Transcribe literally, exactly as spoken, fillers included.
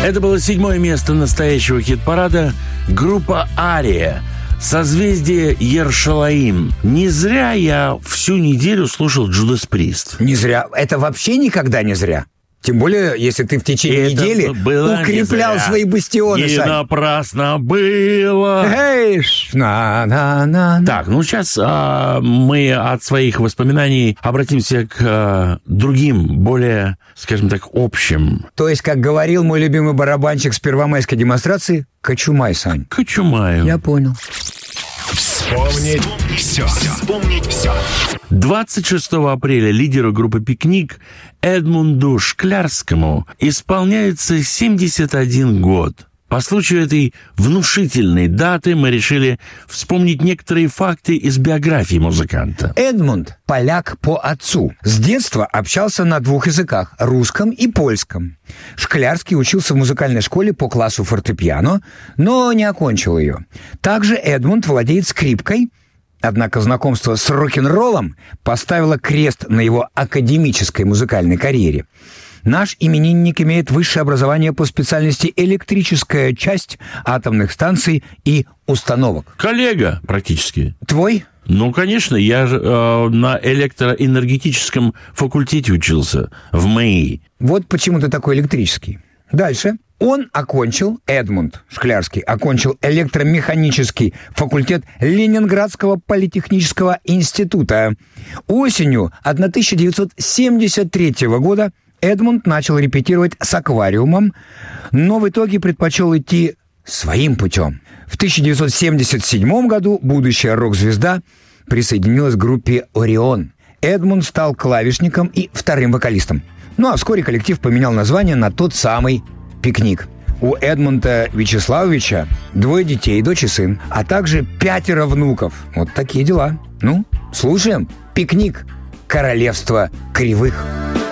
Это было седьмое место настоящего хит-парада. Группа «Ария». «Созвездие Йерушалаим». Не зря я всю неделю слушал Judas Priest. Не зря. Это вообще никогда не зря. Тем более, если ты в течение Это недели укреплял свои бастионы. Не напрасно было. Эй, на, на, на. Так, ну сейчас а, мы от своих воспоминаний обратимся к а, другим, более, скажем так, общим. То есть, как говорил мой любимый барабанщик с первомайской демонстрации, кочумай, Сань. Кочумаю. Я понял. Вспомнить все. Вспомнить все. двадцать шестого апреля лидеру группы «Пикник» Эдмунду Шклярскому исполняется семьдесят один год. По случаю этой внушительной даты мы решили вспомнить некоторые факты из биографии музыканта. Эдмунд – поляк по отцу. С детства общался на двух языках – русском и польском. Шклярский учился в музыкальной школе по классу фортепиано, но не окончил ее. Также Эдмунд владеет скрипкой, однако знакомство с рок-н-роллом поставило крест на его академической музыкальной карьере. Наш именинник имеет высшее образование по специальности электрическая часть атомных станций и установок. Коллега практически. Твой? Ну, конечно, я же э, на электроэнергетическом факультете учился в МЭИ. Вот почему ты такой электрический. Дальше. Он окончил, Эдмунд Шклярский, окончил электромеханический факультет Ленинградского политехнического института. Осенью тысяча девятьсот семьдесят третьего года Эдмунд начал репетировать с «Аквариумом», но в итоге предпочел идти своим путем. В тысяча девятьсот семьдесят седьмом году будущая рок-звезда присоединилась к группе «Орион». Эдмунд стал клавишником и вторым вокалистом. Ну а вскоре коллектив поменял название на тот самый «Пикник». У Эдмунда Вячеславовича двое детей, дочь и сын, а также пятеро внуков. Вот такие дела. Ну, слушаем «Пикник. Королевство кривых».